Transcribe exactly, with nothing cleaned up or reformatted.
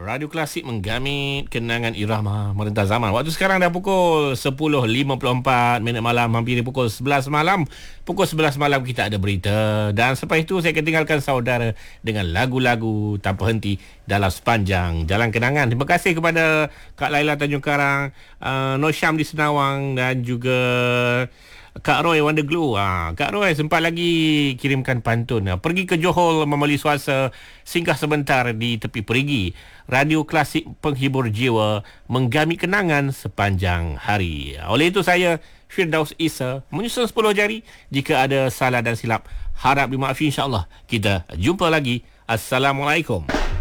Radio Klasik menggamit kenangan irama merentah zaman. Waktu sekarang dah pukul sepuluh lima puluh empat minit malam, hampir pukul sebelas malam. Pukul sebelas malam kita ada berita, dan selepas itu saya akan tinggalkan saudara dengan lagu-lagu tanpa henti dalam sepanjang jalan kenangan. Terima kasih kepada Kak Laila Tanjung Karang, uh, Nur Syam di Senawang, dan juga Kak Roy Wonder Glue. Ha, Kak Roy sempat lagi kirimkan pantun. Ha, pergi ke Johor membeli suasa, singgah sebentar di tepi perigi. Radio Klasik penghibur jiwa, menggamit kenangan sepanjang hari. Oleh itu saya, Firdaus Isa, menyusun sepuluh jari. Jika ada salah dan silap, harap dimaafkan, insya-Allah. Kita jumpa lagi. Assalamualaikum.